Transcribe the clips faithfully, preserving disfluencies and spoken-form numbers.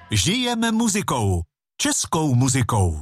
Žijeme muzikou. Českou muzikou.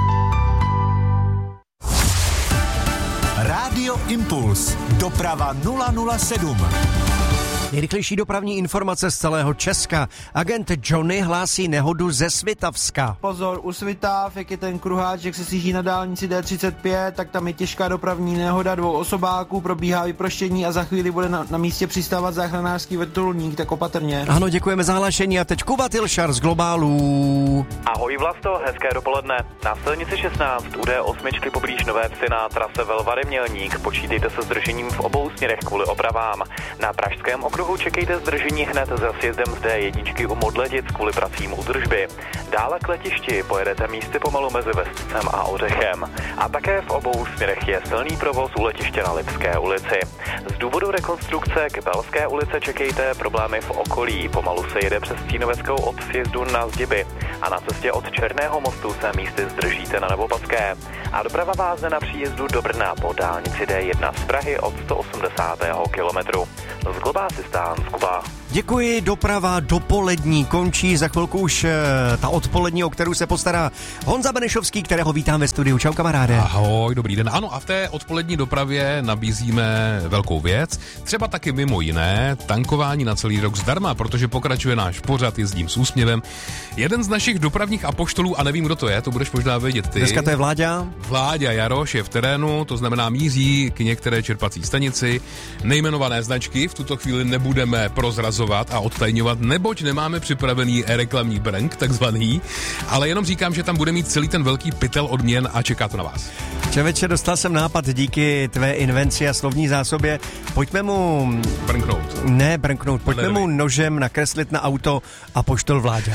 Rádio Impuls. Doprava nula nula sedm. Nejrychlejší dopravní informace z celého Česka. Agent Johnny hlásí nehodu ze Svitavska. Pozor, u Svitav, jak je ten kruháč, jak se sjíždí na dálnici D třicet pět, tak tam je těžká dopravní nehoda dvou osobáků, probíhá vyproštění a za chvíli bude na, na místě přistávat záchranářský vrtulník, tak opatrně. Ano, děkujeme za hlášení a teď Kuba Tilšar z Globálů. Ahoj Vlasto, hezké dopoledne. Na silnici šestnáct u D osm poblíž Nové Vsi na trase Velvary Mělník počítejte se zdržením v obou směrech kvůli opravám. Na pražském okruhu čekejte zdržení hned za sjezdem z D jedna u Modledic kvůli pracím údržby. Dále k letišti pojedete místy pomalu mezi Vestcem a Ořechem. A také v obou směrech je silný provoz u letiště na Lipské ulici. Z důvodu rekonstrukce k Belské ulici čekejte problémy v okolí. Pomalu se jede přes Cínoveckou od sjezdu na Zdiby. A na cestě od Černého mostu se místy zdržíte na Novopadské. A doprava vázne na příjezdu do Brna po dálnici D jedna z Prahy od sto osmdesátého kilometru. Z Globásistán z Kuba. Děkuji, doprava dopolední končí, za chvilku už ta odpolední, o kterou se postará Honza Benešovský, kterého vítám ve studiu. Čau kamaráde. Ahoj, dobrý den. Ano, a v té odpolední dopravě nabízíme velkou věc, třeba taky mimo jiné tankování na celý rok zdarma, protože pokračuje náš pořad Jezdím s úsměvem. Jeden z našich dopravních apoštolů, a nevím, kdo to je, to budeš možná vědět ty. Dneska to je Vláďa. Vláďa Jaroš je v terénu, to znamená míří k některé čerpací stanici. Nejmenované značky v tuto chvíli nebudeme prozrazovat a odtajňovat, neboť nemáme připravený reklamní brank, takzvaný, ale jenom říkám, že tam bude mít celý ten velký pytel odměn a čeká to na vás. Čověče, dostal jsem nápad díky tvé invenci a slovní zásobě. Pojďme mu... Brnknout. Ne, brnknout. Pojďme mu nožem nakreslit na auto apoštol Vláďa.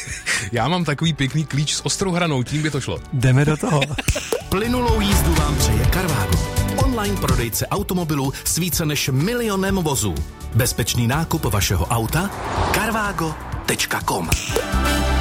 Já mám takový pěkný klíč s ostrou hranou, tím by to šlo. Jdeme do toho. Plynulou jízdu vám přeje Carvago. Online prodejce automobilů s více než milionem vozů. Bezpečný nákup vašeho auta carvago tečka com.